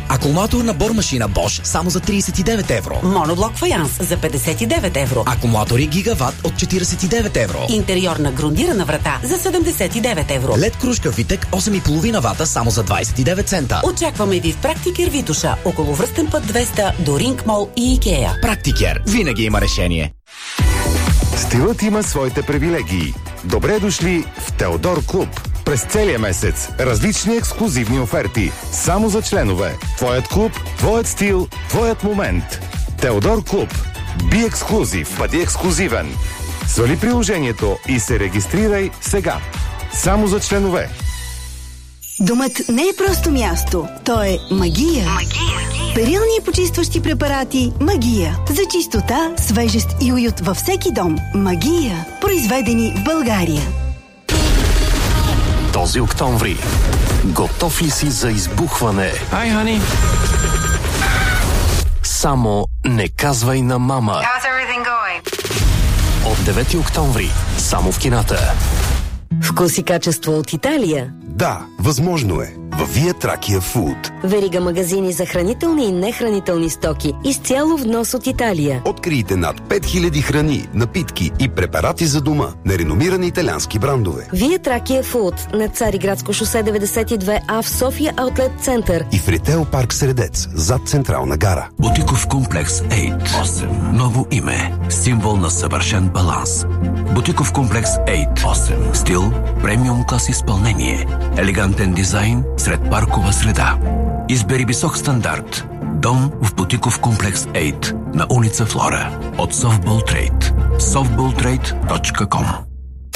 Акумулатор на бормашина Bosch само за 39 евро. Моноблок фаянс за 59 евро. Акумулатори Гигават от 49 евро. Интериорна грундирана врата за 79 евро. LED кружка Витек 8,5 вата само за 29 цента. Очакваме ви в Практикер Витоша, около Връстен път 200 до Ринг Мол и Икеа. Практикер винаги има решение. Стилът има своите привилегии. Добре дошли в Теодор Клуб. През целия месец различни ексклузивни оферти. Само за членове. Твоят клуб, твоят стил, твоят момент. Теодор Клуб. Би ексклузив. Бъди ексклузивен. Свали приложението и се регистрирай сега. Само за членове. Домът не е просто място. То е магия. Перилни и почистващи препарати Магия. За чистота, свежест и уют във всеки дом. Магия. Произведени в България. Този октомври. Готов ли си за избухване? Hi, honey. Само не казвай на мама. How's everything going? От 9 октомври. Само в кината. Вкус и качество от Италия. Да, възможно е. Във Вия Тракия Фуд. Верига магазини за хранителни и нехранителни стоки. Изцяло внос от Италия. Открийте над 5000 храни, напитки и препарати за дома на реномирани италиански брандове. Вия Тракия Фуд на Цариградско шосе 92А в София Аутлет Център. И в Ритейл парк Средец, зад Централна гара. Бутиков комплекс 8. Ново име. Символ на съвършен баланс. Бутиков комплекс 8. Стил, премиум клас изпълнение. Елегантен дизайн сред паркова среда. Избери висок стандарт. Дом в Бутиков комплекс 8 на улица Флора от Softball Trade. softballtrade.com